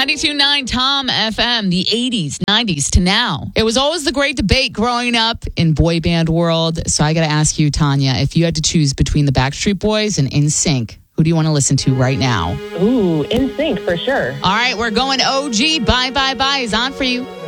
92.9 Tom FM, the 80s, 90s to now. It was always the great debate growing up in boy band world. So I got to ask you, Tanya, if you had to choose between the Backstreet Boys and NSYNC, who do you want to listen to right now? Ooh, NSYNC for sure. All right, we're going OG. Bye, bye, bye is on for you.